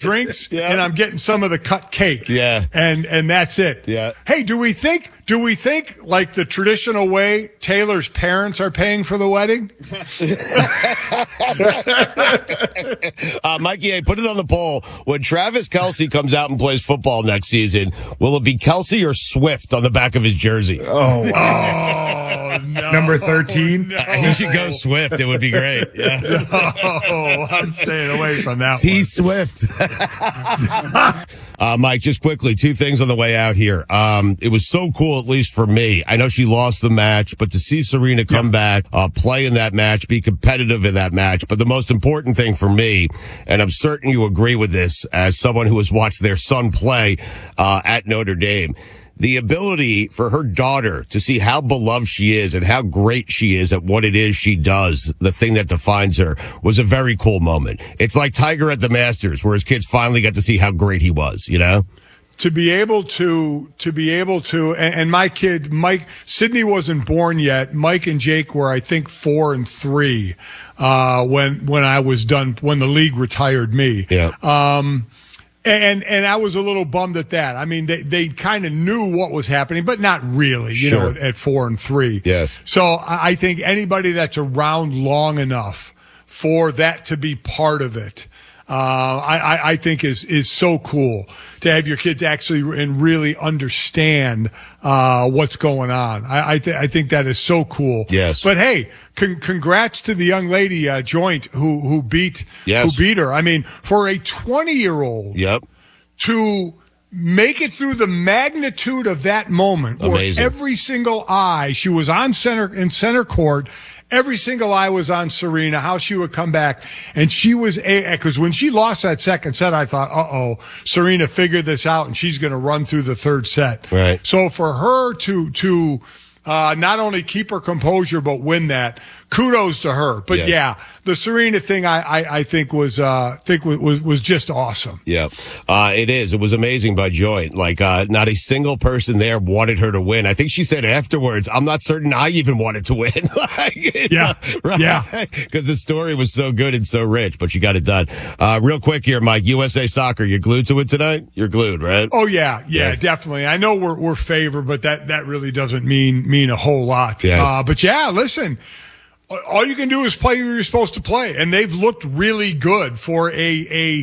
drinks and I'm getting some of the cut cake. Yeah. And that's it. Yeah. Hey, do we think like the traditional way Taylor's parents are paying for the wedding? Mikey, hey, put it on the poll. When Travis Kelce comes out and plays football next season, will it be Kelce or Swift on the back of his jersey? Oh, No. Number 13. No. He should go Swift. It would be great. Yeah. Oh, I'm staying away from that T one. Swift. Mike, just quickly, two things on the way out here. It was so cool, at least for me. I know she lost the match, but to see Serena come back, play in that match, be competitive in that match. But the most important thing for me, and I'm certain you agree with this as someone who has watched their son play at Notre Dame, the ability for her daughter to see how beloved she is and how great she is at what it is she does, the thing that defines her, was a very cool moment. It's like Tiger at the Masters, where his kids finally got to see how great he was, you know? To be able to, and my kid, Mike, Sydney wasn't born yet. Mike and Jake were, I think, 4 and 3, when I was done, when the league retired me. Yeah. And I was a little bummed at that. I mean, they kind of knew what was happening, but not really, you know, at 4 and 3. Yes. So I think anybody that's around long enough for that to be part of it, I think is so cool to have your kids actually and really understand what's going on. I think that is so cool. Yes. But hey, congrats to the young lady Joint who beat her. I mean, for a 20-year-old to make it through the magnitude of that moment, amazing. Where every single eye, she was in center court. Every single eye was on Serena, how she would come back. And she was, because when she lost that second set, I thought, Serena figured this out and she's going to run through the third set. Right. So for her to not only keep her composure, but win that, kudos to her. But yes. Yeah, the Serena thing, I think was just awesome. Yeah, it is. It was amazing by Joint. Like, not a single person there wanted her to win. I think she said afterwards, I'm not certain I even wanted to win. Right? Yeah. Because the story was so good and so rich, but you got it done. Real quick here, Mike, USA Soccer, you glued to it tonight? You're glued, right? Oh yeah, definitely. I know we're favored, but that really doesn't mean a whole lot. Yes. But yeah, listen, all you can do is play who you're supposed to play, and they've looked really good for a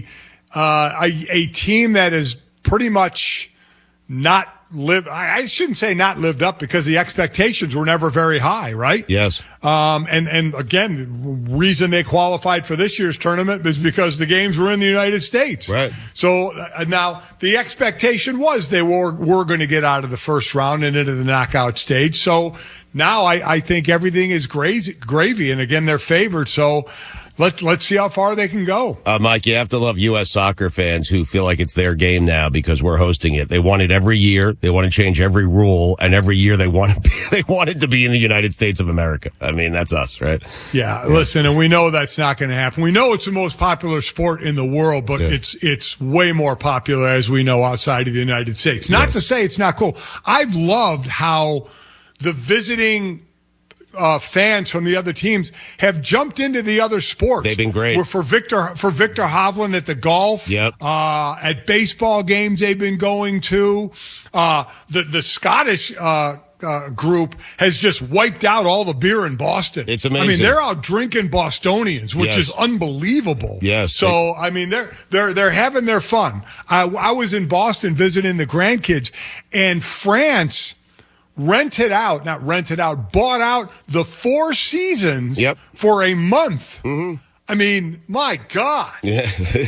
team that is pretty much not lived. I shouldn't say not lived up, because the expectations were never very high, right? Yes. And again, the reason they qualified for this year's tournament is because the games were in the United States. Right. So now the expectation was they were going to get out of the first round and into the knockout stage. So now I think everything is gravy. And again, they're favored. So let's see how far they can go. Mike, you have to love U.S. soccer fans who feel like it's their game now because we're hosting it. They want it every year. They want to change every rule, and every year they want it to be in the United States of America. I mean, that's us, right? Yeah. Listen, and we know that's not going to happen. We know it's the most popular sport in the world, but it's way more popular, as we know, outside of the United States. Not to say it's not cool. I've loved how the visiting fans from the other teams have jumped into the other sports. They've been great. For Victor Hovland at the golf. Yep. At baseball games they've been going to. The Scottish group has just wiped out all the beer in Boston. It's amazing. I mean, they're out drinking Bostonians, which is unbelievable. Yes. So I mean, they're having their fun. I was in Boston visiting the grandkids, and France bought out the Four Seasons for a month. Mm-hmm. I mean, my God. Yeah.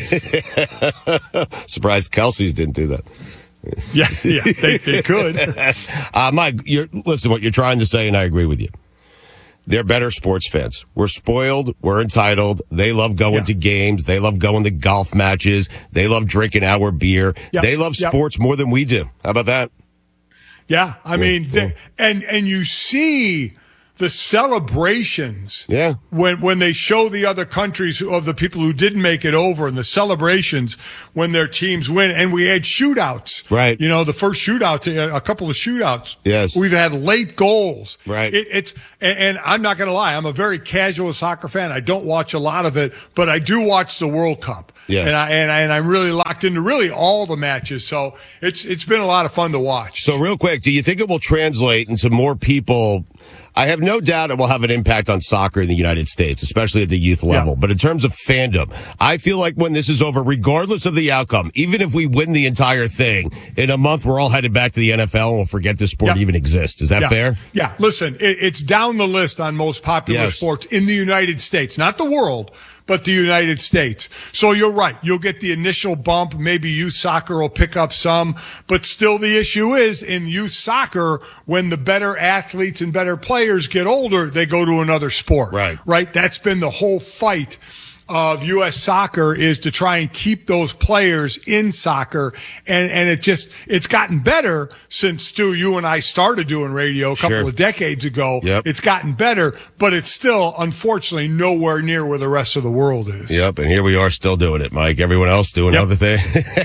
Surprised Kelsey's didn't do that. Yeah, they could. Mike, listen, what you're trying to say, and I agree with you. They're better sports fans. We're spoiled. We're entitled. They love going to games. They love going to golf matches. They love drinking our beer. Yep. They love sports more than we do. How about that? Yeah, I mean, and you see the celebrations. Yeah. When they show the other countries of the people who didn't make it over, and the celebrations when their teams win, and we had shootouts. Right. You know, the first shootouts, a couple of shootouts. Yes. We've had late goals. Right. And I'm not going to lie, I'm a very casual soccer fan. I don't watch a lot of it, but I do watch the World Cup. Yes. And I'm really locked into really all the matches. So it's been a lot of fun to watch. So real quick, do you think it will translate into more people? I have no doubt it will have an impact on soccer in the United States, especially at the youth level. Yeah. But in terms of fandom, I feel like when this is over, regardless of the outcome, even if we win the entire thing, in a month we're all headed back to the NFL and we'll forget this sport even exists. Is that fair? Yeah. Listen, it's down the list on most popular sports in the United States, not the world, but the United States. So you're right. You'll get the initial bump. Maybe youth soccer will pick up some, but still the issue is in youth soccer, when the better athletes and better players get older, they go to another sport. Right. That's been the whole fight of U.S. soccer, is to try and keep those players in soccer. And it's gotten better since, Stu, you and I started doing radio a couple of decades ago. Yep. It's gotten better, but it's still, unfortunately, nowhere near where the rest of the world is. Yep. And here we are still doing it, Mike. Everyone else doing other things.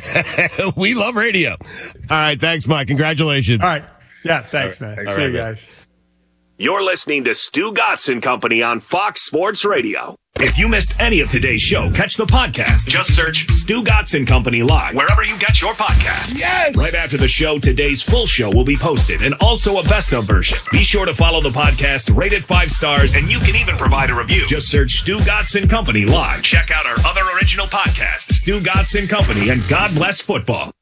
We love radio. All right. Thanks, Mike. Congratulations. All right. Yeah. Thanks, man. See you guys. You're listening to Stu Gatz and Company on Fox Sports Radio. If you missed any of today's show, catch the podcast. Just search Stu Gatz and Company Live wherever you get your podcasts. Yes! Right after the show, today's full show will be posted, and also a best of version. Be sure to follow the podcast, rate it 5 stars, and you can even provide a review. Just search Stu Gatz and Company Live. Check out our other original podcasts, Stu Gatz and Company, and God Bless Football.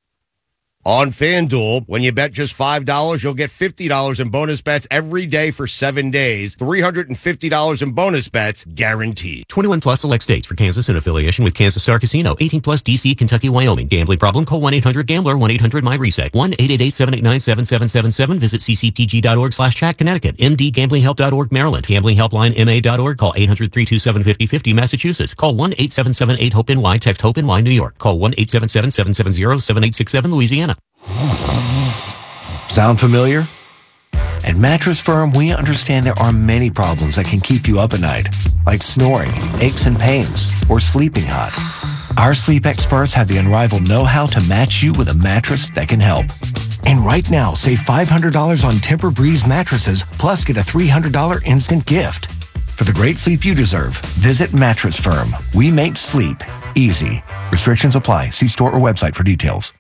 On FanDuel, when you bet just $5, you'll get $50 in bonus bets every day for 7 days. $350 in bonus bets guaranteed. 21 plus select states. For Kansas in affiliation with Kansas Star Casino. 18 plus DC, Kentucky, Wyoming. Gambling problem? Call 1-800-GAMBLER. 1-800-MyReset. 1-888-789-7777. Visit ccpg.org/chat. Connecticut. mdgamblinghelp.org. Maryland. Gamblinghelpline.ma.org. Call 800-327-5050. Massachusetts. Call 1-877-8-HOPE-NY. Text HOPE-NY. New York. Call 1-877-770-7867. Louisiana. Sound familiar? At Mattress Firm, we understand there are many problems that can keep you up at night, like snoring, aches and pains, or sleeping hot. Our sleep experts have the unrivaled know-how to match you with a mattress that can help. And right now, save $500 on Tempur-Breeze mattresses, plus get a $300 instant gift. For the great sleep you deserve, visit Mattress Firm. We make sleep easy. Restrictions apply. See store or website for details.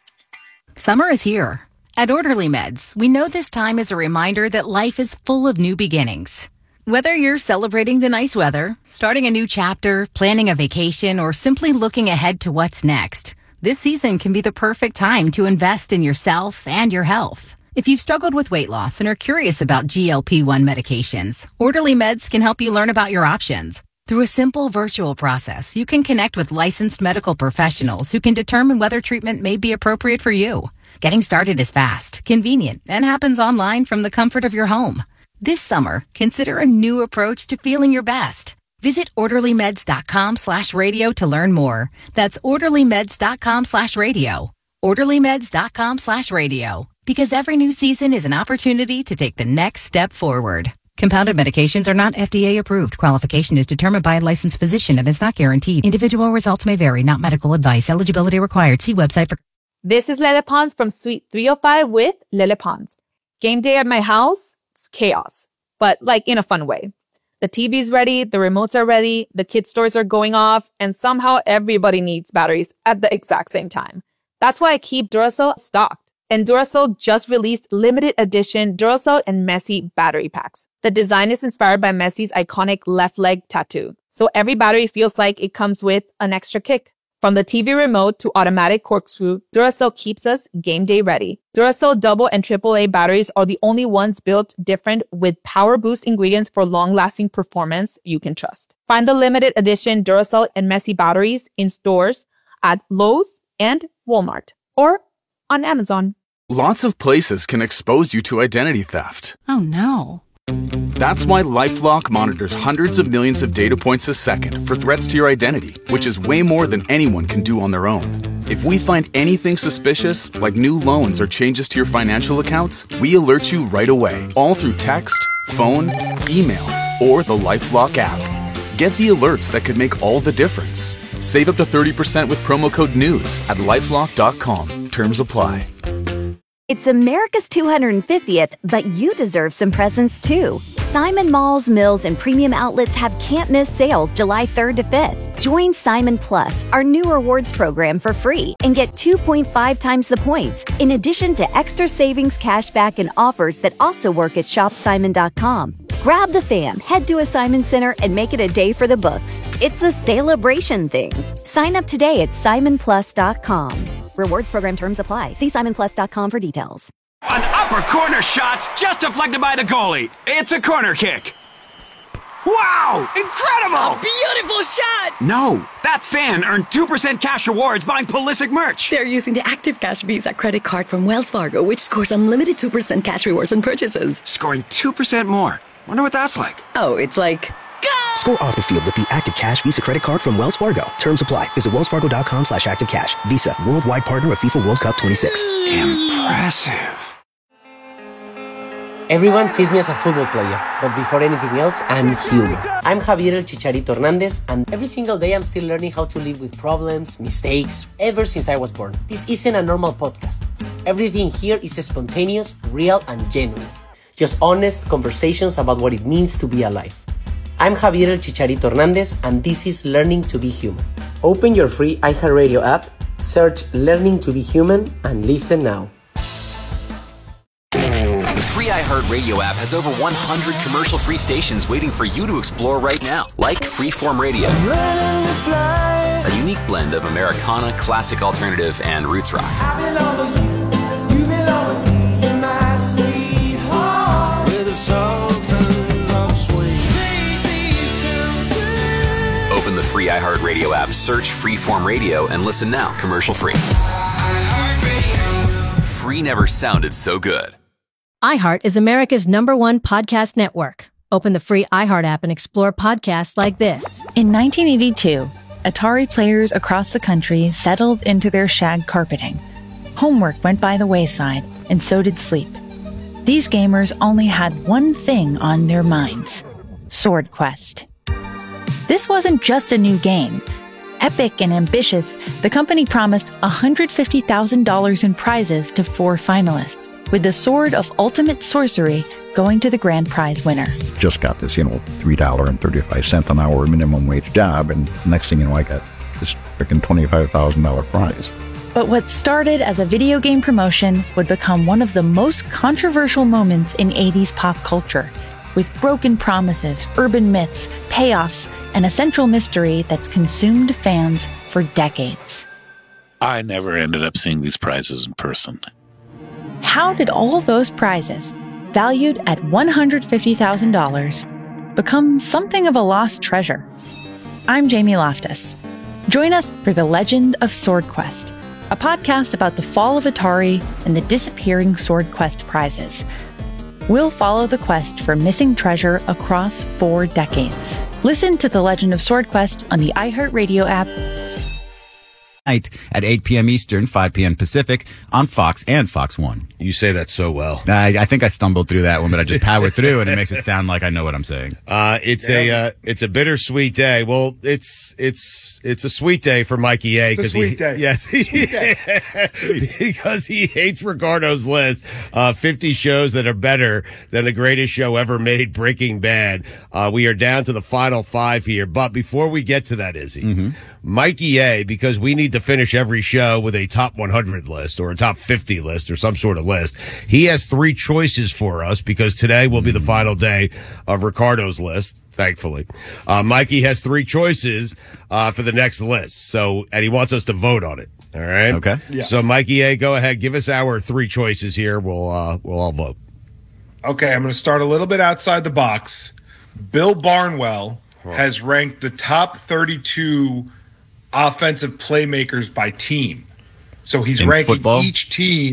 Summer is here. At Orderly Meds, we know this time is a reminder that life is full of new beginnings. Whether you're celebrating the nice weather, starting a new chapter, planning a vacation, or simply looking ahead to what's next, this season can be the perfect time to invest in yourself and your health. If you've struggled with weight loss and are curious about GLP-1 medications, Orderly Meds can help you learn about your options. Through a simple virtual process, you can connect with licensed medical professionals who can determine whether treatment may be appropriate for you. Getting started is fast, convenient, and happens online from the comfort of your home. This summer, consider a new approach to feeling your best. Visit orderlymeds.com/radio to learn more. That's orderlymeds.com/radio. orderlymeds.com/radio. Because every new season is an opportunity to take the next step forward. Compounded medications are not FDA approved. Qualification is determined by a licensed physician and is not guaranteed. Individual results may vary, not medical advice. Eligibility required. See website for... This is Lele Pons from Suite 305 with Lele Pons. Game day at my house, it's chaos, but like in a fun way. The TV's ready, the remotes are ready, the kids' toys are going off, and somehow everybody needs batteries at the exact same time. That's why I keep Duracell stocked. And Duracell just released limited edition Duracell and Messi battery packs. The design is inspired by Messi's iconic left leg tattoo. So every battery feels like it comes with an extra kick. From the TV remote to automatic corkscrew, Duracell keeps us game day ready. Duracell double and AAA batteries are the only ones built different with power boost ingredients for long-lasting performance you can trust. Find the limited edition Duracell and Messi batteries in stores at Lowe's and Walmart or on Amazon. Lots of places can expose you to identity theft. Oh no. That's why LifeLock monitors hundreds of millions of data points a second for threats to your identity, which is way more than anyone can do on their own. If we find anything suspicious, like new loans or changes to your financial accounts, we alert you right away, all through text, phone, email, or the LifeLock app. Get the alerts that could make all the difference. Save up to 30% with promo code NEWS at LifeLock.com. Terms apply. It's America's 250th, but you deserve some presents too. Simon Malls, Mills, and Premium Outlets have can't-miss sales July 3rd to 5th. Join Simon Plus, our new rewards program, for free and get 2.5 times the points, in addition to extra savings, cashback, and offers that also work at shopsimon.com. Grab the fam, head to a Simon Center, and make it a day for the books. It's a celebration thing. Sign up today at simonplus.com. Rewards program terms apply. See simonplus.com for details. An upper corner shot's just deflected by the goalie. It's a corner kick. Wow! Incredible! A beautiful shot! No, that fan earned 2% cash rewards buying Pulisic merch. They're using the Active Cash Visa credit card from Wells Fargo, which scores unlimited 2% cash rewards on purchases. Scoring 2% more. Wonder what that's like. Oh, it's like... Go! Score off the field with the Active Cash Visa credit card from Wells Fargo. Terms apply. Visit wellsfargo.com/activecash. Visa, worldwide partner of FIFA World Cup 26. Impressive. Everyone sees me as a football player, but before anything else, I'm human. I'm Javier El Chicharito Hernandez, and every single day I'm still learning how to live with problems, mistakes, ever since I was born. This isn't a normal podcast. Everything here is spontaneous, real, and genuine. Just honest conversations about what it means to be alive. I'm Javier El Chicharito Hernandez, and this is Learning to be Human. Open your free iHeartRadio app, search Learning to be Human, and listen now. The free iHeartRadio app has over 100 commercial-free stations waiting for you to explore right now, like Freeform Radio, a unique blend of Americana, classic alternative, and roots rock. Open the free iHeartRadio app, search Freeform Radio, and listen now, commercial-free. Free never sounded so good. iHeart is America's #1 podcast network. Open the free iHeart app and explore podcasts like this. In 1982, Atari players across the country settled into their shag carpeting. Homework went by the wayside, and so did sleep. These gamers only had one thing on their minds: Sword Quest. This wasn't just a new game. Epic and ambitious, the company promised $150,000 in prizes to 4 finalists, with the Sword of Ultimate Sorcery going to the grand prize winner. Just got this, $3.35 an hour minimum wage job, and next thing you know, I got this freaking $25,000 prize. But what started as a video game promotion would become one of the most controversial moments in 80s pop culture, with broken promises, urban myths, payoffs, and a central mystery that's consumed fans for decades. I never ended up seeing these prizes in person. How did all those prizes, valued at $150,000, become something of a lost treasure? I'm Jamie Loftus. Join us for The Legend of Sword Quest, a podcast about the fall of Atari and the disappearing Sword Quest prizes. We'll follow the quest for missing treasure across 4 decades. Listen to The Legend of Sword Quest on the iHeartRadio app. At 8 p.m. Eastern, 5 p.m. Pacific on Fox and Fox One. You say that so well. I think I stumbled through that one, but I just powered through, and it makes it sound like I know what I'm saying. It's a bittersweet day. Well, it's a sweet day for Mikey A. It's a sweet day. Yes, because he hates Ricardo's list. 50 shows that are better than the greatest show ever made, Breaking Bad. We are down to the final 5 here, but before we get to that, Izzy, Mikey A, because we need to finish every show with a top 100 list or a top 50 list or some sort of list. He has 3 choices for us because today will be the final day of Ricardo's list, thankfully. Mikey has 3 choices for the next list. And he wants us to vote on it. All right. Okay. Yeah. So Mikey A, go ahead. Give us our 3 choices here. We'll all vote. Okay. I'm going to start a little bit outside the box. Bill Barnwell has ranked the top 32 offensive playmakers by team. So he's ranking each team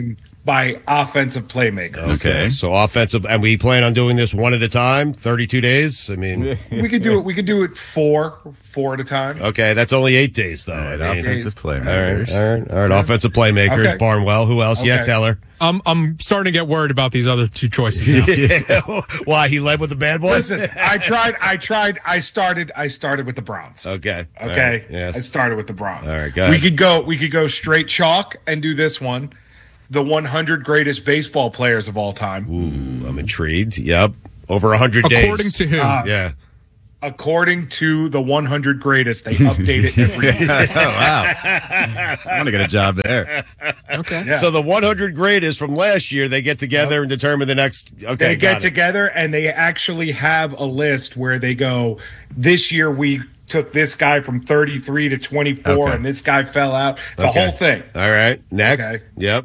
by offensive playmakers. Okay. So offensive, and we plan on doing this one at a time, 32 days. I mean, We could do it. We could do it four at a time. Okay, that's only 8 days though. All right, I mean, offensive playmakers. All right. Offensive playmakers. Okay. Barnwell. Who else? Yeah, Okay. Taylor. I'm starting to get worried about these other two choices now. Yeah. Why he led with the bad boys? Listen, I tried. I started with the Browns. Okay. Okay. All right. Yes. I started with the Browns. All right, go ahead. We could go straight chalk and do this one. The 100 greatest baseball players of all time. Ooh, I'm intrigued. Yep. Over 100 days. According to who? Yeah. According to the 100 greatest, they update it every year. Oh, wow. I want to get a job there. Okay. Yeah. So the 100 greatest from last year, they get together and determine the next. Okay. They get got it. together and they actually have a list where they go, this year we took this guy from 33 to 24 Okay. and this guy fell out. It's a Okay. whole thing. All right. Next. Okay. Yep.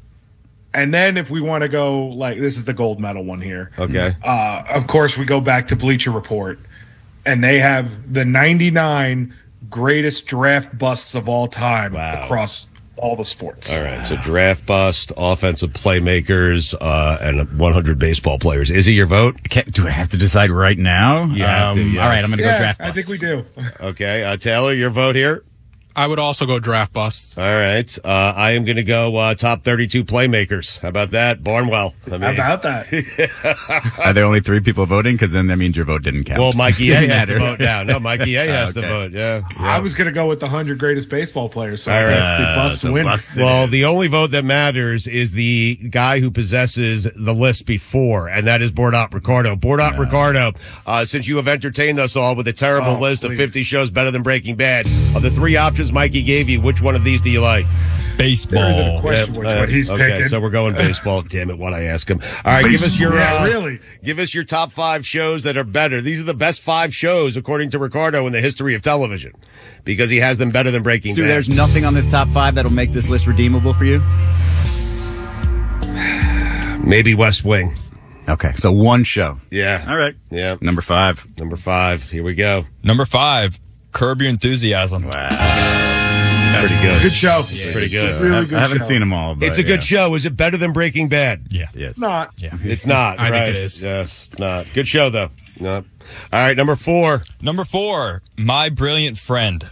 And then if we want to go, like, this is the gold medal one here. Okay. Of course, we go back to Bleacher Report, and they have the 99 greatest draft busts of all time across all the sports. All right. So draft bust, offensive playmakers, and 100 baseball players. Is it your vote? Do I have to decide right now? You have to, yes. All right, I'm going to go draft I think we do. Okay. Taylor, your vote here? I would also go draft busts. All right. I am going to go top 32 playmakers. How about that? Barnwell. I mean, How about that? Are there only 3 people voting? Because then that means your vote didn't count. well, Mikey A Didn't has to matter. vote now. No, Mikey A has to Okay. vote. Yeah. I was going to go with the 100 greatest baseball players. So All I right. guess the bus so wins. bus it Well, is. the only vote that matters is the guy who possesses the list before, and that is Bordat Ricardo. Bordat Ricardo, since you have entertained us all with a terrible list of 50 shows better than Breaking Bad, of the 3 options Mikey gave you, which one of these do you like? Baseball. There isn't a question which one he's okay, picking. so we're going baseball. Damn it, why'd I ask him? All right, give us your really. give us your top 5 shows that are better. These are the best 5 shows according to Ricardo in the history of television, because he has them better than Breaking Stu, Bad. there's nothing on this top 5 that'll make this list redeemable for you? Maybe West Wing. Okay, so one show. Yeah. All right. Yeah. Number 5. Number 5. Here we go. Number 5, Curb Your Enthusiasm. Pretty good. Good show. Pretty good. Really good I haven't show. seen them all. But It's a good show. Is it better than Breaking Bad? Yeah. Yes. Not. Yeah. It's not. I think right? it is. Yes, it's not. Good show though. No. All right, number 4. Number 4, My Brilliant Friend.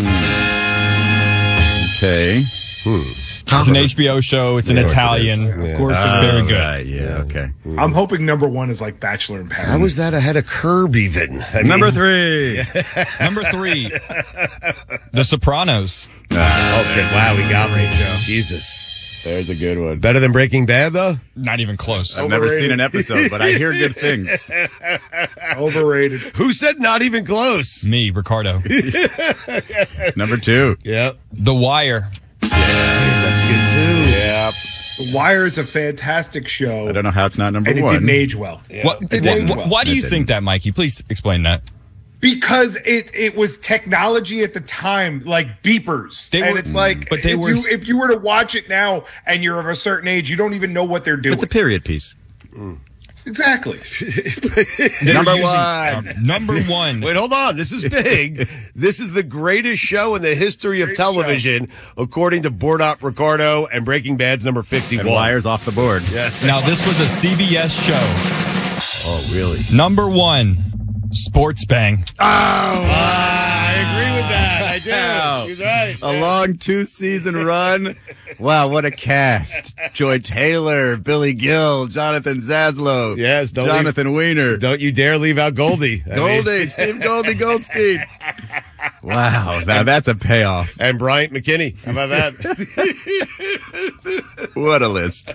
Okay. It's an HBO show. It's an Italian. Yeah. Of course, It's it very is. good. Right, yeah, okay. I'm hoping number 1 is like Bachelor in Paradise. How was that ahead of Curb even? I mean- Number 3. Number 3, The Sopranos. Okay, wow, we got me. Jesus. There's a good one. Better than Breaking Bad though? Not even close. I've never seen an episode, but I hear good things. Overrated. Who said not even close? Me, Ricardo. Number 2. Yep. The Wire. That's good too. Yep. The Wire is a fantastic show. I don't know how it's not number and it 1. didn't age well. Why do you think that, Mikey? Please explain that. Because it was technology at the time, like beepers. It's like, but they if were- if you were to watch it now and you're of a certain age, you don't even know what they're doing. It's a period piece. Exactly. Number 1. Number 1. Wait, hold on. This is big. This is the greatest show in the history of television, according to Bordat Ricardo, and Breaking Bad's number 51. And Wire's off the board. Yes. Now, this was a CBS show. Oh, really? Number 1, Sports Bang. I agree with that. I do. He's right. A long 2-season run. Wow, what a cast. Joy Taylor, Billy Gill, Jonathan Zaslow. Yes, Jonathan Weiner. Don't you dare leave out Goldie. Steve Goldie Goldstein. Wow, now that's a payoff. And Bryant McKinney. How about that? What a list.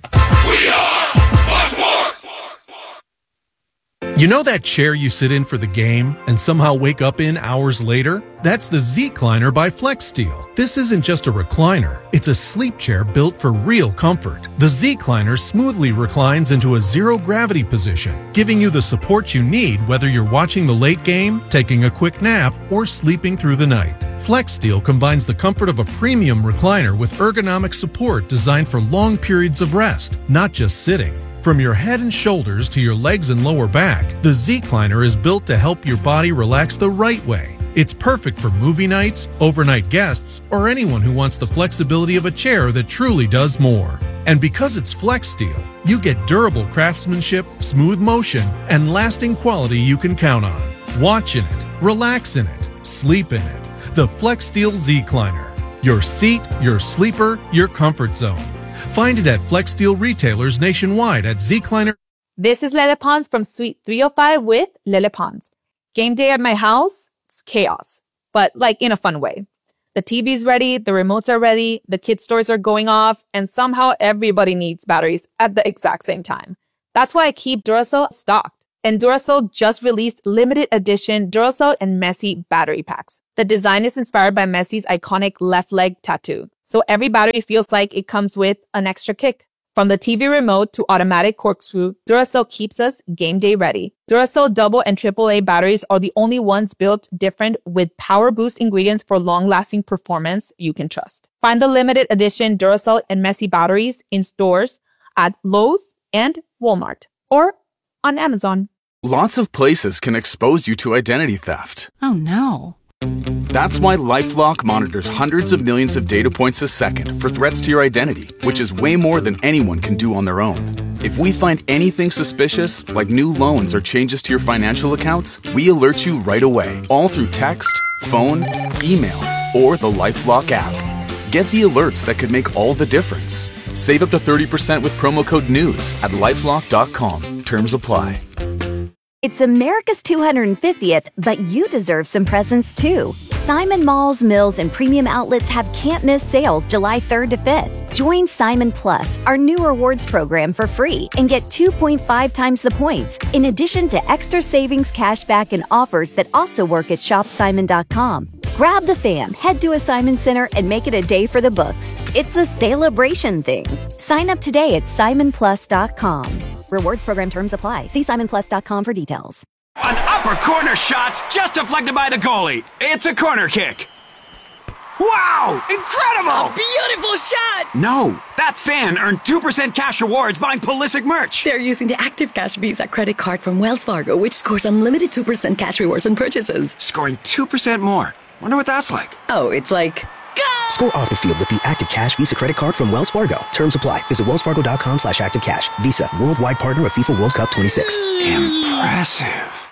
You know that chair you sit in for the game and somehow wake up in hours later? That's the Z-Cliner by FlexSteel. This isn't just a recliner. It's a sleep chair built for real comfort. The Z-Cliner smoothly reclines into a zero-gravity position, giving you the support you need whether you're watching the late game, taking a quick nap, or sleeping through the night. FlexSteel combines the comfort of a premium recliner with ergonomic support designed for long periods of rest, not just sitting. From your head and shoulders to your legs and lower back, the Z-Cliner is built to help your body relax the right way. It's perfect for movie nights, overnight guests, or anyone who wants the flexibility of a chair that truly does more. And because it's Flex Steel, you get durable craftsmanship, smooth motion, and lasting quality you can count on. Watch in it, relax in it, sleep in it. The Flex Steel Z-Cliner. Your seat, your sleeper, your comfort zone. Find it at Flex Steel retailers nationwide at Z-Cliner. This is Lele Pons from Suite 305 with Lele Pons. Game day at my house, it's chaos, but like in a fun way. The TV's ready, the remotes are ready, the kids' toys are going off, and somehow everybody needs batteries at the exact same time. That's why I keep Duracell stocked. And Duracell just released limited edition Duracell and Messi battery packs. The design is inspired by Messi's iconic left leg tattoo. So every battery feels like it comes with an extra kick. From the TV remote to automatic corkscrew, Duracell keeps us game day ready. Duracell double and AAA batteries are the only ones built different with power boost ingredients for long-lasting performance you can trust. Find the limited edition Duracell and Messi batteries in stores at Lowe's and Walmart or on Amazon. Lots of places can expose you to identity theft. Oh no. That's why LifeLock monitors hundreds of millions of data points a second for threats to your identity, which is way more than anyone can do on their own. If we find anything suspicious, like new loans or changes to your financial accounts, we alert you right away, all through text, phone, email, or the LifeLock app. Get the alerts that could make all the difference. Save up to 30% with promo code NEWS at LifeLock.com. Terms apply. It's America's 250th, but you deserve some presents too. Simon Malls, Mills, and Premium Outlets have can't-miss sales July 3rd to 5th. Join Simon Plus, our new rewards program, for free and get 2.5 times the points, in addition to extra savings, cashback, and offers that also work at ShopSimon.com. Grab the fam, head to a Simon Center, and make it a day for the books. It's a celebration thing. Sign up today at SimonPlus.com. Rewards program terms apply. See SimonPlus.com for details. An upper corner shot just deflected by the goalie. It's a corner kick. Wow! Incredible! A beautiful shot! No, that fan earned 2% cash rewards buying Pulisic merch. They're using the Active Cash Visa credit card from Wells Fargo, which scores unlimited 2% cash rewards on purchases. Scoring 2% more. Wonder what that's like. Oh, it's like... Score off the field with the Active Cash Visa credit card from Wells Fargo. Terms apply. Visit wellsfargo.com/activecash. Visa, worldwide partner of FIFA World Cup 26. Impressive.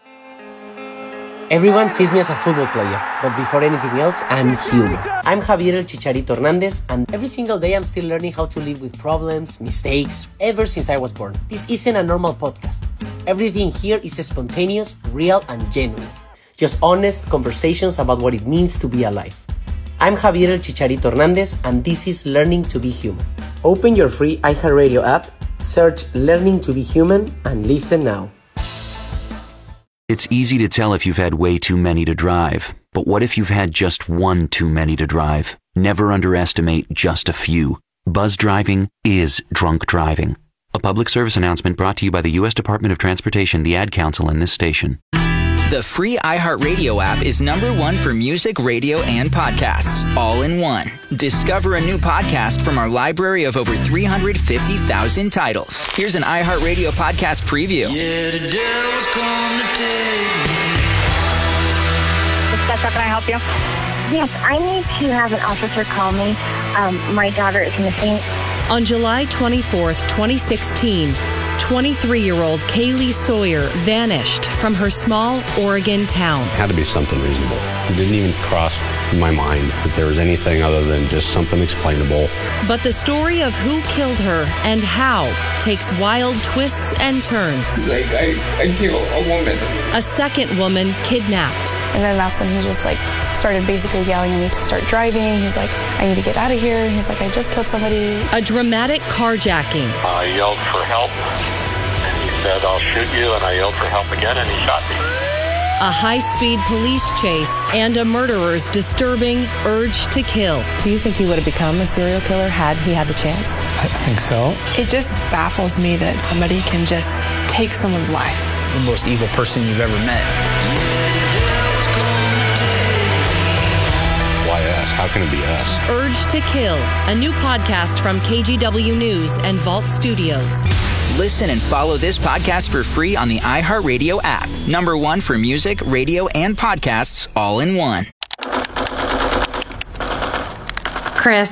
Everyone sees me as a football player, but before anything else, I'm human. I'm Javier El Chicharito Hernandez, and every single day I'm still learning how to live with problems, mistakes, ever since I was born. This isn't a normal podcast. Everything here is spontaneous, real, and genuine. Just honest conversations about what it means to be alive. I'm Javier El Chicharito Hernandez, and this is Learning to be Human. Open your free iHeartRadio app, search Learning to be Human, and listen now. It's easy to tell if you've had way too many to drive. But what if you've had just one too many to drive? Never underestimate just a few. Buzz driving is drunk driving. A public service announcement brought to you by the U.S. Department of Transportation, the Ad Council, and this station. The free iHeartRadio app is #1 for music, radio, and podcasts, all in one. Discover a new podcast from our library of over 350,000 titles. Here's an iHeartRadio podcast preview. Yeah, the devil's come to take me. Can I help you? Yes, I need to have an officer call me. My daughter is missing. On July 24th, 2016, 23-year-old Kaylee Sawyer vanished from her small Oregon town. It had to be something reasonable. It didn't even cross my mind that there was anything other than just something explainable. But the story of who killed her and how takes wild twists and turns. Like, I killed a woman. A second woman kidnapped. And then that's when he just started basically yelling at me to start driving. He's like, I need to get out of here. He's like, I just killed somebody. A dramatic carjacking. I yelled for help, and he said, I'll shoot you, and I yelled for help again, and he shot me. A high-speed police chase and a murderer's disturbing urge to kill. Do you think he would have become a serial killer had he had the chance? I think so. It just baffles me that somebody can just take someone's life. The most evil person you've ever met. How can it be us? Urge to Kill, a new podcast from KGW News and Vault Studios. Listen and follow this podcast for free on the iHeartRadio app. #1 for music, radio, and podcasts, all in one. Chris,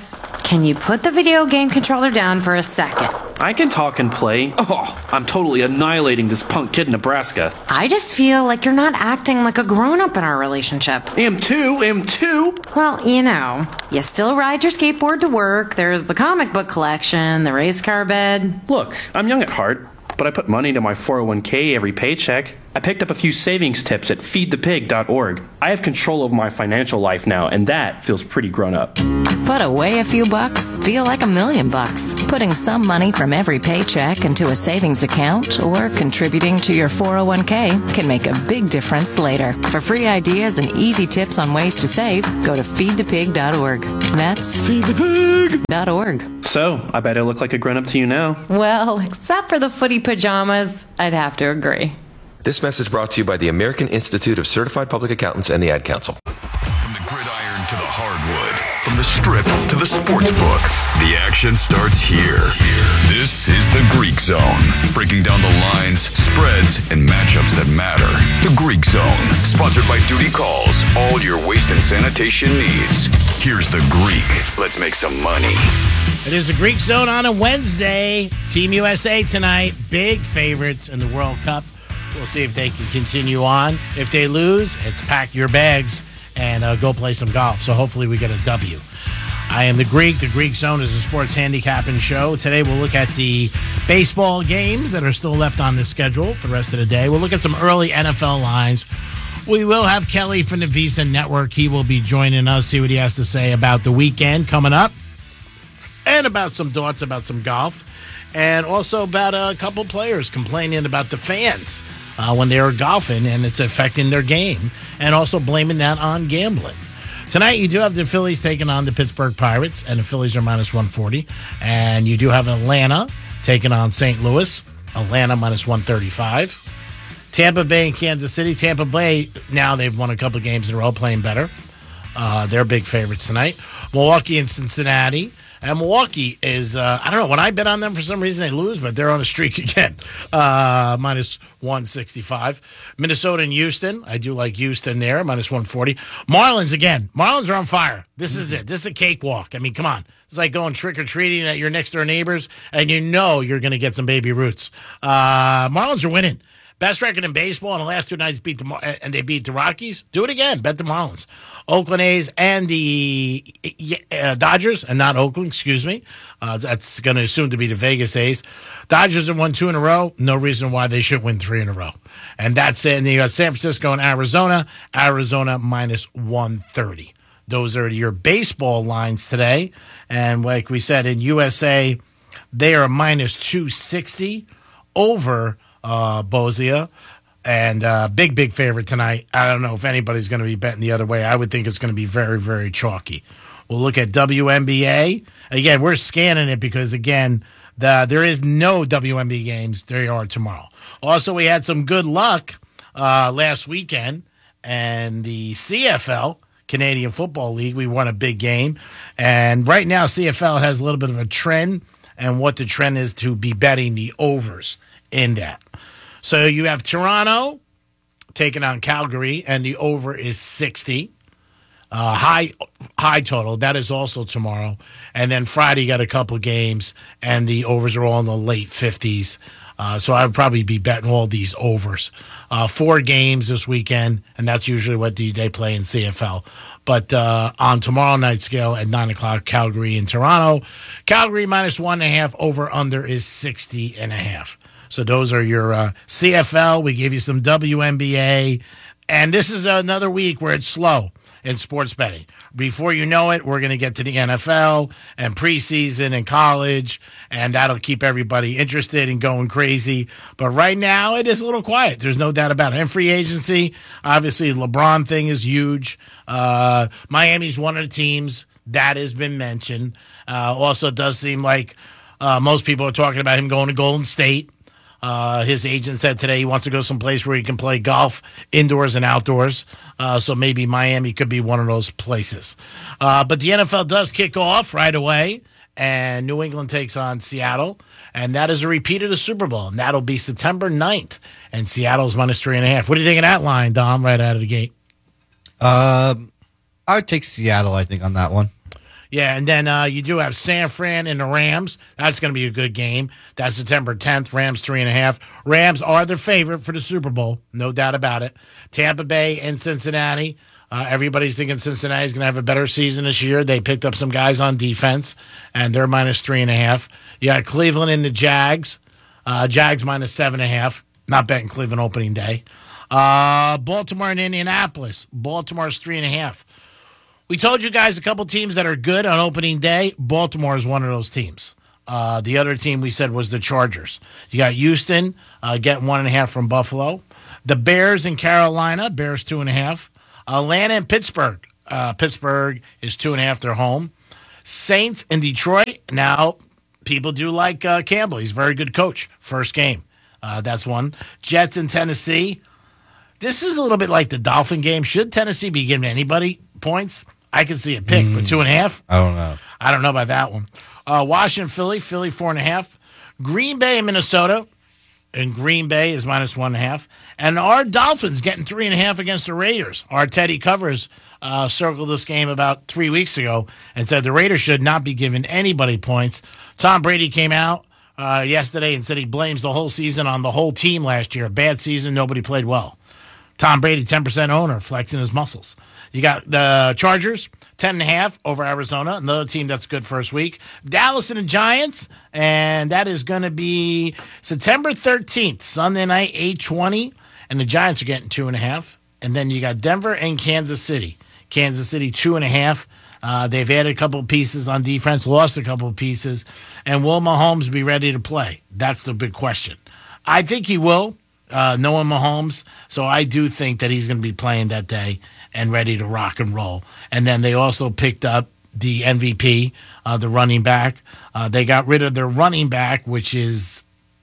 Can you put the video game controller down for a second? I can talk and play. Oh, I'm totally annihilating this punk kid in Nebraska. I just feel like you're not acting like a grown-up in our relationship. Am too. Well, you still ride your skateboard to work, there's the comic book collection, the race car bed. Look, I'm young at heart, but I put money into my 401k every paycheck. I picked up a few savings tips at feedthepig.org. I have control of my financial life now, and that feels pretty grown up. Put away a few bucks, feel like $1 million. Putting some money from every paycheck into a savings account or contributing to your 401k can make a big difference later. For free ideas and easy tips on ways to save, go to feedthepig.org. That's feedthepig.org. So, I bet I look like a grown-up to you now. Well, except for the footy pajamas, I'd have to agree. This message brought to you by the American Institute of Certified Public Accountants and the Ad Council. From the gridiron to the hardwood, from the strip to the sports book, the action starts here. This is the Greek Zone, breaking down the lines, spreads, and matchups that matter. The Greek Zone, sponsored by Duty Calls, all your waste and sanitation needs. Here's the Greek. Let's make some money. It is the Greek Zone on a Wednesday. Team USA tonight, big favorites in the World Cup. We'll see if they can continue on. If they lose, it's pack your bags and go play some golf. So hopefully we get a W. I am the Greek. The Greek Zone is a sports handicapping show. Today we'll look at the baseball games that are still left on the schedule for the rest of the day. We'll look at some early NFL lines. We will have Kelly from the Visa Network. He will be joining us, see what he has to say about the weekend coming up and about some thoughts about some golf and also about a couple players complaining about the fans when they were golfing and it's affecting their game, and also blaming that on gambling. Tonight, you do have the Phillies taking on the Pittsburgh Pirates, and the Phillies are minus 140. And you do have Atlanta taking on St. Louis, Atlanta minus 135. Tampa Bay and Kansas City. Tampa Bay, now they've won a couple games in a row, playing better. They're big favorites tonight. Milwaukee and Cincinnati. And Milwaukee is, I don't know, when I bet on them, for some reason they lose, but they're on a streak again. Minus 165. Minnesota and Houston. I do like Houston there, minus 140. Marlins again. Marlins are on fire. This is it. This is a cakewalk. I mean, come on. It's like going trick-or-treating at your next-door neighbors, and you know you're going to get some baby roots. Marlins are winning. Best record in baseball, and the last two nights and they beat the Rockies. Do it again. Bet the Marlins. Oakland A's and the Dodgers, and not Oakland, excuse me. That's going to assume to be the Vegas A's. Dodgers have won 2 in a row. No reason why they shouldn't win 3 in a row. And that's it. And then you got San Francisco and Arizona. Arizona minus 130. Those are your baseball lines today. And like we said, in USA, they are minus 260 over Bozia, and big favorite tonight. I don't know if anybody's going to be betting the other way. I would think it's going to be very, very chalky. We'll look at WNBA. Again, we're scanning it because, again, there is no WNBA games. There are tomorrow. Also, we had some good luck last weekend, and the CFL, Canadian Football League, we won a big game. And right now, CFL has a little bit of a trend, and what the trend is to be betting the overs in that. So you have Toronto taking on Calgary, and the over is 60. High total. That is also tomorrow. And then Friday, you got a couple games, and the overs are all in the late 50s. So I would probably be betting all these overs. 4 games this weekend, and that's usually what they play in CFL. But on tomorrow night's scale at 9 o'clock, Calgary and Toronto. Calgary minus 1.5, over under is 60.5. So those are your CFL. We gave you some WNBA. And this is another week where it's slow in sports betting. Before you know it, we're going to get to the NFL and preseason and college, and that'll keep everybody interested and going crazy. But right now, it is a little quiet. There's no doubt about it. And free agency, obviously, the LeBron thing is huge. Miami's one of the teams that has been mentioned. Also, it does seem like most people are talking about him going to Golden State. His agent said today he wants to go someplace where he can play golf indoors and outdoors. So maybe Miami could be one of those places. But the NFL does kick off right away, and New England takes on Seattle. And that is a repeat of the Super Bowl. And that'll be September 9th. And Seattle's minus 3.5. What do you think of that line, Dom, right out of the gate? I would take Seattle, I think, on that one. Yeah, and then you do have San Fran and the Rams. That's going to be a good game. That's September 10th. Rams 3.5. Rams are the favorite for the Super Bowl, no doubt about it. Tampa Bay and Cincinnati. Everybody's thinking Cincinnati's going to have a better season this year. They picked up some guys on defense, and they're minus 3.5. You got Cleveland and the Jags. Jags minus 7.5. Not betting Cleveland opening day. Baltimore and Indianapolis. Baltimore's 3.5. We told you guys a couple teams that are good on opening day. Baltimore is one of those teams. The other team we said was the Chargers. You got Houston getting 1.5 from Buffalo. The Bears in Carolina. Bears 2.5. Atlanta and Pittsburgh. Pittsburgh is 2.5. They're home. Saints in Detroit. Now, people do like Campbell. He's a very good coach. First game. That's one. Jets in Tennessee. This is a little bit like the Dolphin game. Should Tennessee be giving anybody points? I can see a pick for 2.5. I don't know. I don't know about that one. Washington, Philly 4.5. Green Bay and Minnesota. And Green Bay is minus 1.5. And our Dolphins getting 3.5 against the Raiders. Our Teddy Covers circled this game about 3 weeks ago and said the Raiders should not be giving anybody points. Tom Brady came out yesterday and said he blames the whole season on the whole team last year. Bad season, nobody played well. Tom Brady, 10% owner, flexing his muscles. You got the Chargers, 10.5 over Arizona, another team that's good first week. Dallas and the Giants, and that is going to be September 13th, Sunday night, 8:20, and the Giants are getting 2.5. And then you got Denver and Kansas City. Kansas City, 2.5. They've added a couple of pieces on defense, lost a couple of pieces, and will Mahomes be ready to play? That's the big question. I think he will. Knowing Mahomes, so I do think that he's going to be playing that day and ready to rock and roll. And then they also picked up the MVP, the running back. They got rid of their running back, which is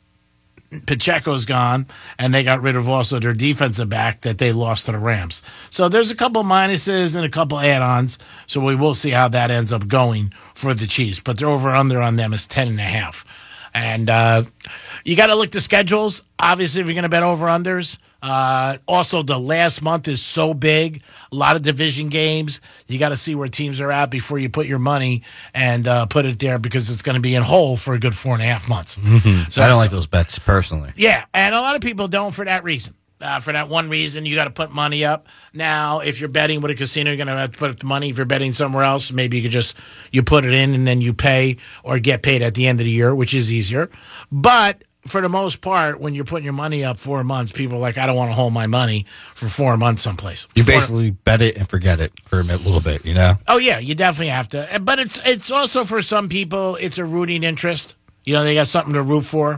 Pacheco's gone, and they got rid of also their defensive back that they lost to the Rams. So there's a couple minuses and a couple add-ons, so we will see how that ends up going for the Chiefs. But their over-under on them is 10.5. And you got to look the schedules. Obviously, if you're going to bet over-unders. Also, the last month is so big. A lot of division games. You got to see where teams are at before you put your money and put it there because it's going to be in whole for a good 4.5 months. Mm-hmm. So I don't like those bets personally. Yeah, and a lot of people don't for that reason. For that one reason, you got to put money up. Now, if you're betting with a casino, you're going to have to put up the money. If you're betting somewhere else, maybe you could you put it in and then you pay or get paid at the end of the year, which is easier. But for the most part, when you're putting your money up 4 months, people are like, I don't want to hold my money for 4 months someplace. You basically bet it and forget it for a little bit, you know? Oh, yeah, you definitely have to. But it's also for some people, it's a rooting interest. You know, they got something to root for.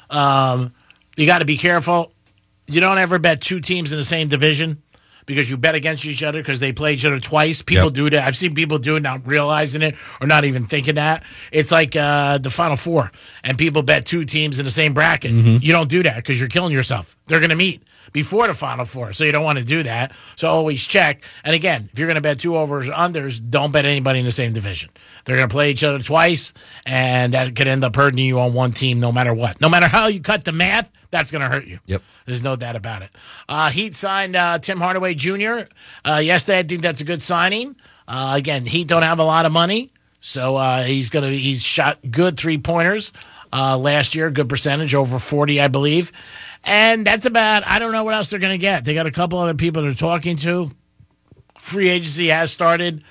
You got to be careful. You don't ever bet two teams in the same division because you bet against each other because they play each other twice. People do that. I've seen people do it, not realizing it or not even thinking that. It's like the Final Four, and people bet two teams in the same bracket. Mm-hmm. You don't do that because you're killing yourself. They're going to meet before the Final Four, so you don't want to do that. So always check. And again, if you're going to bet two overs or unders, don't bet anybody in the same division. They're going to play each other twice, and that could end up hurting you on one team no matter what. No matter how you cut the math, that's going to hurt you. Yep. There's no doubt about it. Heat signed Tim Hardaway Jr. Yesterday. I think that's a good signing. Again, Heat don't have a lot of money, so he's shot good 3-pointers last year, good percentage, over 40, I believe. And that's about, I don't know what else they're going to get. They got a couple other people they're talking to. Free agency has started.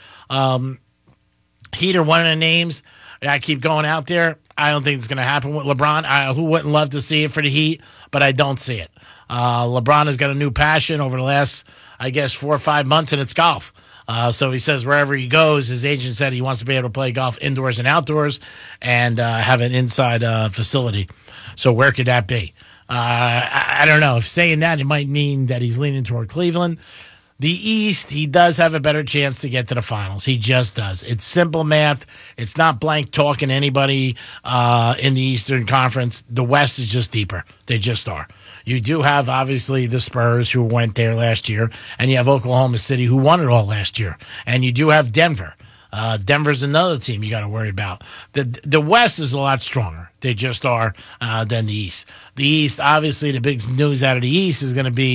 Heat are one of the names that I keep going out there. I don't think it's going to happen with LeBron. Who wouldn't love to see it for the Heat, but I don't see it. LeBron has got a new passion over the last, I guess, 4 or 5 months, and it's golf. So he says wherever he goes, his agent said he wants to be able to play golf indoors and outdoors and have an inside facility. So where could that be? I don't know. If saying that, it might mean that he's leaning toward Cleveland. The East, he does have a better chance to get to the finals. He just does. It's simple math. It's not blank talking to anybody in the Eastern Conference. The West is just deeper. They just are. You do have, obviously, the Spurs who went there last year, and you have Oklahoma City who won it all last year. And you do have Denver. Denver's another team you got to worry about. The West is a lot stronger. They just are than the East. The East, obviously, the big news out of the East is going to be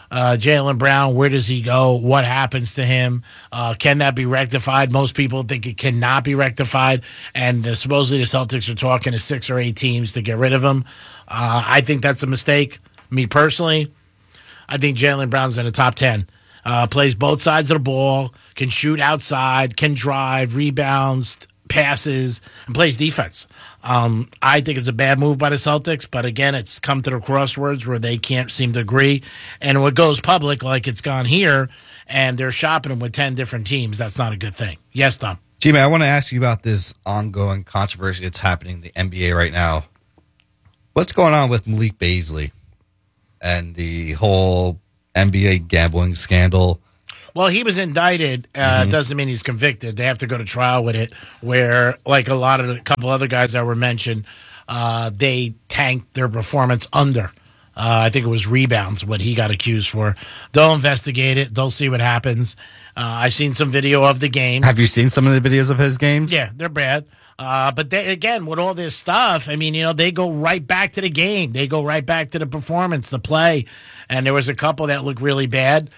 Jaylen Brown, where does he go? What happens to him? Can that be rectified? Most people think it cannot be rectified, and supposedly the Celtics are talking to 6 or 8 teams to get rid of him. I think that's a mistake. Me personally, I think Jaylen Brown's in the top 10. Plays both sides of the ball, can shoot outside, can drive, rebounds, passes, and plays defense. I think it's a bad move by the Celtics, but again, it's come to the crossroads where they can't seem to agree. And when it goes public, like it's gone here, and they're shopping him with 10 different teams, that's not a good thing. Yes, Tom? Jimmy, I want to ask you about this ongoing controversy that's happening in the NBA right now. What's going on with Malik Beasley and the whole NBA gambling scandal? Well, he was indicted. Doesn't mean he's convicted. They have to go to trial with it, where, like a couple other guys that were mentioned, they tanked their performance under. I think it was rebounds, what he got accused for. They'll investigate it. They'll see what happens. I've seen some video of the game. Have you seen some of the videos of his games? Yeah, they're bad. But they, again, with all this stuff, I mean, they go right back to the game. They go right back to the performance, the play. And there was a couple that looked really bad.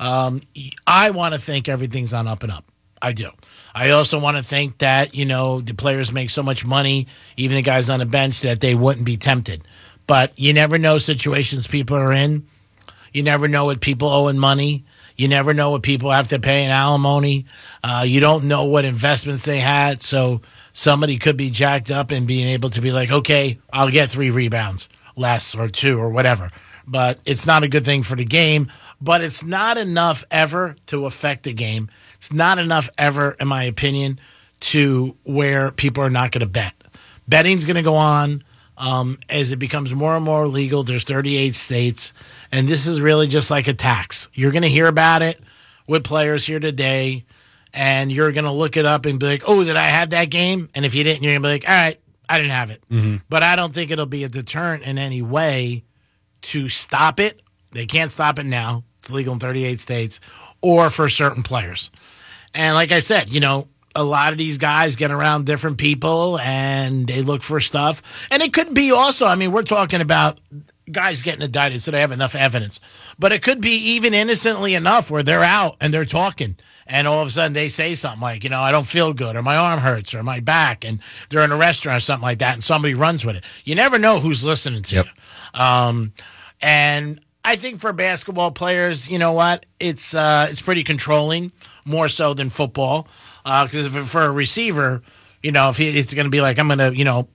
I want to think everything's on up and up. I do. I also want to think that, the players make so much money, even the guys on the bench, that they wouldn't be tempted. But you never know situations people are in. You never know what people owe in money. You never know what people have to pay in alimony. You don't know what investments they had. So somebody could be jacked up and being able to be like, okay, I'll get 3 rebounds less or 2 or whatever. But it's not a good thing for the game. But it's not enough ever to affect the game. It's not enough ever, in my opinion, to where people are not going to bet. Betting's going to go on as it becomes more and more legal. There's 38 states, and this is really just like a tax. You're going to hear about it with players here today, and you're going to look it up and be like, oh, did I have that game? And if you didn't, you're going to be like, all right, I didn't have it. Mm-hmm. But I don't think it'll be a deterrent in any way to stop it. They can't stop it now. It's legal in 38 states, or for certain players. And like I said, a lot of these guys get around different people and they look for stuff. And it could be also, we're talking about guys getting indicted so they have enough evidence. But it could be even innocently enough where they're out and they're talking. And all of a sudden they say something like, I don't feel good, or my arm hurts, or my back. And they're in a restaurant or something like that, and somebody runs with it. You never know who's listening to you. And I think for basketball players, you know what? It's pretty controlling, more so than football. Because for a receiver, if it's going to be like, I'm going to,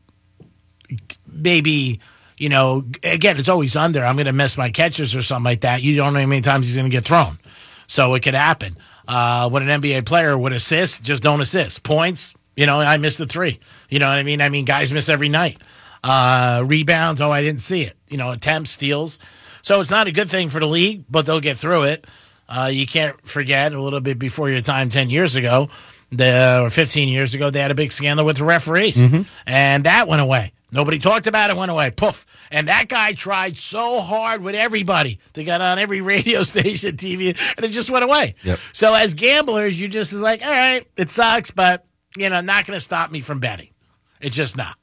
maybe, again, it's always under. I'm going to miss my catches or something like that. You don't know how many times he's going to get thrown. So it could happen. When an NBA player would assist, just don't assist. Points, I missed a 3. You know what I mean? I mean, guys miss every night. Rebounds, I didn't see it. Attempts, steals. So it's not a good thing for the league, but they'll get through it. You can't forget, a little bit before your time, 10 years ago, or 15 years ago, they had a big scandal with the referees. Mm-hmm. And that went away. Nobody talked about it, went away. Poof. And that guy tried so hard with everybody to get on every radio station, TV, and it just went away. Yep. So as gamblers, you just is like, all right, it sucks, but, not going to stop me from betting. It's just not.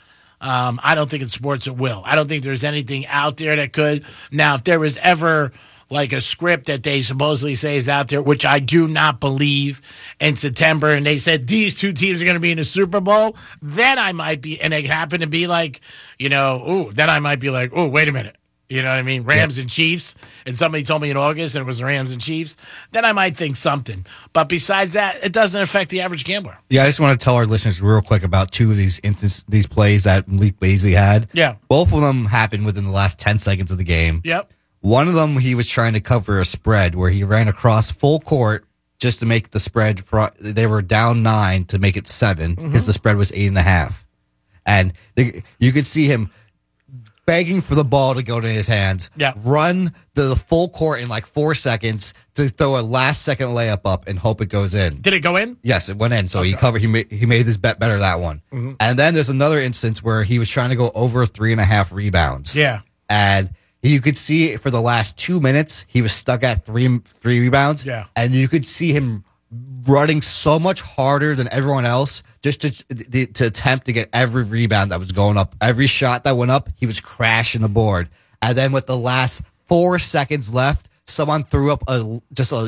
I don't think in sports it will. I don't think there's anything out there that could. Now, if there was ever like a script that they supposedly say is out there, which I do not believe, in September, and they said these 2 teams are going to be in the Super Bowl, then I might be, and it happened to be like, then I might be like, wait a minute. You know what I mean? Rams and Chiefs, and somebody told me in August and it was the Rams and Chiefs, then I might think something. But besides that, it doesn't affect the average gambler. Yeah, I just want to tell our listeners real quick about 2 of these plays that Malik Beasley had. Yeah. Both of them happened within the last 10 seconds of the game. Yep. One of them, he was trying to cover a spread where he ran across full court just to make the spread. They were down 9 to make it 7 because the spread was 8.5. And you could see him begging for the ball to go to his hands, run the full court in like 4 seconds to throw a last-second layup up and hope it goes in. Did it go in? Yes, it went in. So he covered. He made this bet better, that one. Mm-hmm. And then there's another instance where he was trying to go over 3.5 rebounds. Yeah. And you could see for the last 2 minutes, he was stuck at three rebounds. Yeah. And you could see him running so much harder than everyone else just to attempt to get every rebound that was going up. Every shot that went up, he was crashing the board. And then with the last 4 seconds left someone threw up a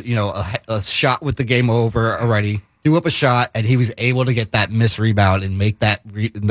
shot with the game over already, threw up a shot, and he was able to get that missed rebound and make the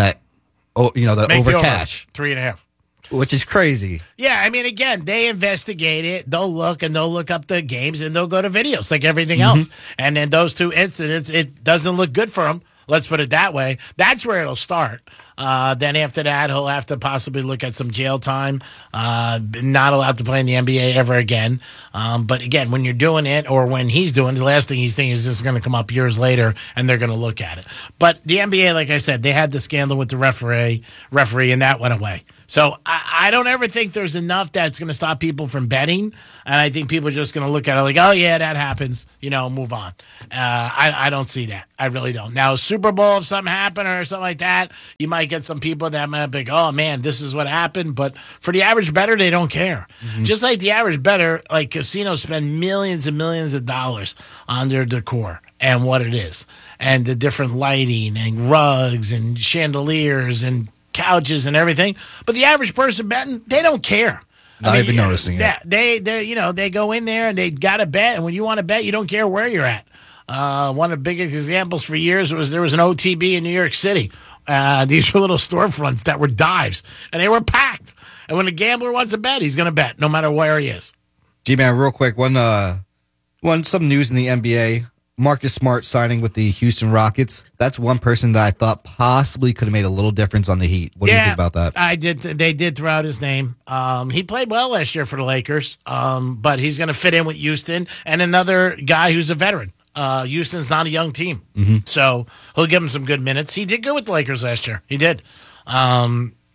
over cash. 3.5. Which is crazy. Yeah, I mean, again, they investigate it. They'll look up the games and they'll go to videos like everything else. And then those two incidents, it doesn't look good for him. Let's put it that way. That's where it'll start. Then after that, he'll have to possibly look at some jail time. Not allowed to play in the NBA ever again. But again, when you're doing it or when he's doing it, the last thing he's thinking is this is going to come up years later and they're going to look at it. But the NBA, like I said, they had the scandal with the referee and that went away. So I don't ever think there's enough that's going to stop people from betting. And I think people are just going to look at it like, oh, yeah, that happens, move on. I don't see that. I really don't. Now, Super Bowl, if something happened or something like that, you might get some people that might be like, oh, man, this is what happened. But for the average bettor, they don't care. Just like the average bettor, like casinos spend millions and millions of dollars on their decor and what it is. And the different lighting and rugs and chandeliers and couches and everything, but the average person betting, they don't care. Not even noticing it. Yeah, they go in there and they got to bet, and when you want to bet, you don't care where you're at. One of the biggest examples for years was there was an OTB in New York City. These were little storefronts that were dives, and they were packed. And when a gambler wants to bet, he's going to bet no matter where he is. G-Man, real quick, some news in the NBA. Marcus Smart signing with the Houston Rockets. That's one person that I thought possibly could have made a little difference on the Heat. What do you think about that? I did. They did throw out his name. He played well last year for the Lakers, but he's going to fit in with Houston and another guy who's a veteran. Houston's not a young team, so he'll give him some good minutes. He did good with the Lakers last year. He did. I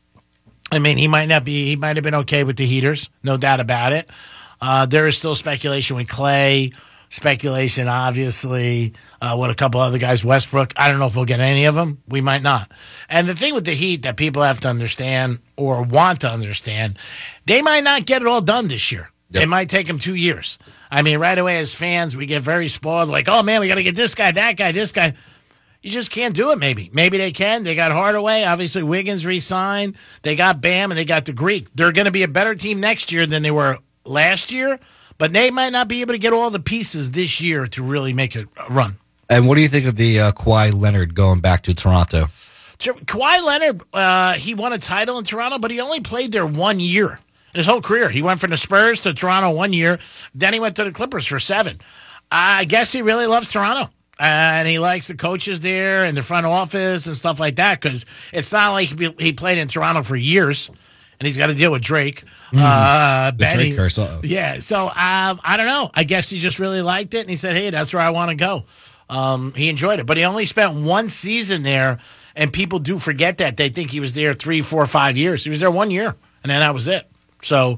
mean, he might have been okay with the Heaters, no doubt about it. There is still speculation with Clay. Speculation, obviously, with a couple other guys, Westbrook. I don't know if we'll get any of them. We might not. And the thing with the Heat that people have to understand or want to understand, they might not get it all done this year. Yep. It might take them 2 years. I mean, right away as fans, we get very spoiled. Like, oh, man, we got to get this guy, that guy, this guy. You just can't do it, maybe. Maybe they can. They got Hardaway. Obviously, Wiggins re-signed. They got Bam, and they got the Greek. They're going to be a better team next year than they were last year. But they might not be able to get all the pieces this year to really make a run. And what do you think of the Kawhi Leonard going back to Toronto? Kawhi Leonard, he won a title in Toronto, but he only played there 1 year. His whole career. He went from the Spurs to Toronto 1 year. Then he went to the Clippers for 7. I guess he really loves Toronto. And he likes the coaches there and the front office and stuff like that because it's not like he played in Toronto for years. And he's got to deal with Drake. The Drake curse. Yeah, so I don't know. I guess he just really liked it, and he said, hey, that's where I want to go. He enjoyed it. But he only spent 1 season there, and people do forget that. They think he was there 3, 4, 5 years. He was there 1 year, and then that was it. So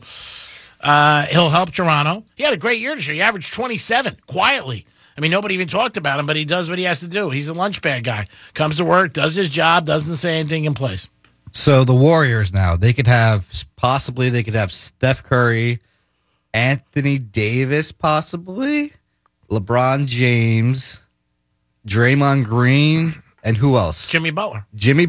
he'll help Toronto. He had a great year this year. He averaged 27 quietly. I mean, nobody even talked about him, but he does what he has to do. He's a lunch bag guy. Comes to work, does his job, doesn't say anything in place. So the Warriors now, they could have Steph Curry, Anthony Davis, possibly, LeBron James, Draymond Green, and who else? Jimmy Butler.